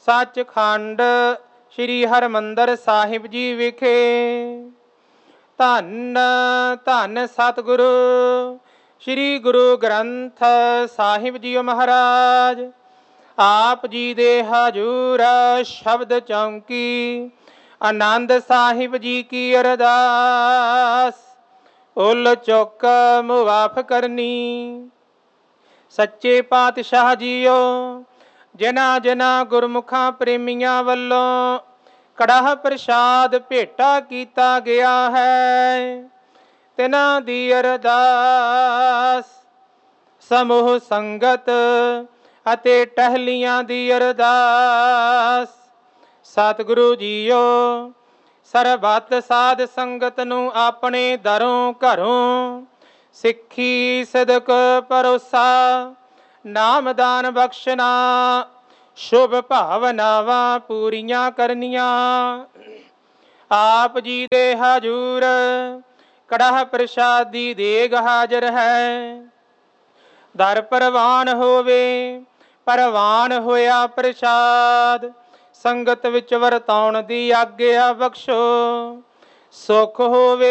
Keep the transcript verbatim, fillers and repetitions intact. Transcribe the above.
सचखंड श्री हरमंदर साहिब जी विखे। धन धन सतगुरु श्री गुरु ग्रंथ साहिब जी महाराज। आप जी दे हजूर शब्द चौंकी आनंद साहिब जी की अरदास। उल चुक मुआफ करनी। सच्चे पातशाह जीओ जिन्हां जिन्हां गुरमुखां प्रेमियां वल्लों कड़ाह प्रसाद भेटा कीता गया है, तिन्हां दी अरदास। समूह संगत अते टहलियां दी अरदास। सतगुरु जीओ सरबत साध संगत नूं अपने दरों घरों सिक्खी सिदक भरोसा नामदान बख्शना, शुभ भावनावां पूरियां करनियां। आप जी दे हजूर कड़ाह प्रसादी देग हाजर है। दर परवान होवे परवान होया प्रसाद। संगत विच वरताउण दी आग्या बख्शो। सुख होवे